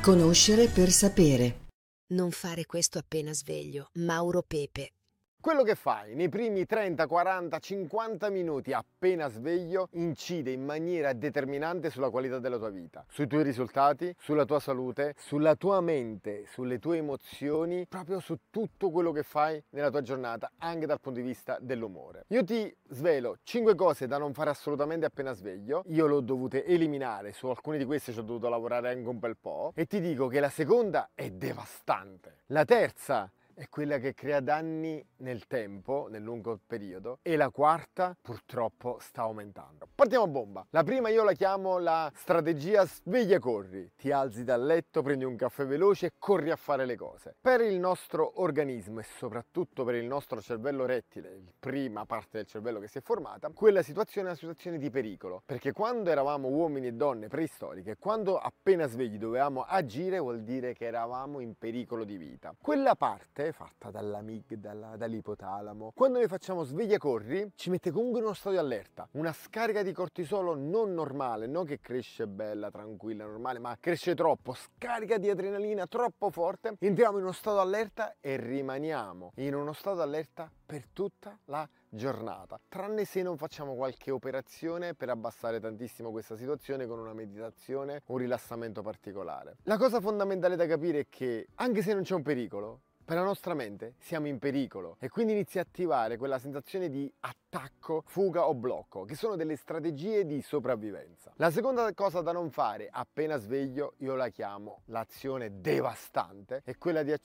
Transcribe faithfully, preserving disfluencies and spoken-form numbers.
Conoscere per sapere. Non fare questo appena sveglio. Mauro Pepe. Quello che fai nei primi trenta, quaranta, cinquanta minuti appena sveglio incide in maniera determinante sulla qualità della tua vita, sui tuoi risultati, sulla tua salute, sulla tua mente, sulle tue emozioni, proprio su tutto quello che fai nella tua giornata, anche dal punto di vista dell'umore. Io ti svelo cinque cose da non fare assolutamente appena sveglio. Io l'ho dovute eliminare, su alcune di queste ci ho dovuto lavorare anche un bel po', e ti dico che la seconda è devastante. La terza è quella che crea danni nel tempo, nel lungo periodo, e la quarta purtroppo sta aumentando. Partiamo a bomba. La prima io la chiamo la strategia sveglia corri. Ti alzi dal letto, prendi un caffè veloce e corri a fare le cose. Per il nostro organismo e soprattutto per il nostro cervello rettile, la prima parte del cervello che si è formata, quella situazione è una situazione di pericolo, perché quando eravamo uomini e donne preistoriche, quando appena svegli dovevamo agire, vuol dire che eravamo in pericolo di vita. Quella parte fatta dall'amigdala, dall'ipotalamo, quando noi facciamo sveglia corri ci mette comunque in uno stato di allerta, una scarica di cortisolo non normale, non che cresce bella, tranquilla, normale, ma cresce troppo, scarica di adrenalina troppo forte, entriamo in uno stato di allerta e rimaniamo in uno stato di allerta per tutta la giornata, tranne se non facciamo qualche operazione per abbassare tantissimo questa situazione con una meditazione, un rilassamento particolare. La cosa fondamentale da capire è che anche se non c'è un pericolo, per la nostra mente siamo in pericolo e quindi inizia a attivare quella sensazione di attacco, fuga o blocco, che sono delle strategie di sopravvivenza. La seconda cosa da non fare appena sveglio, io la chiamo l'azione devastante, è quella di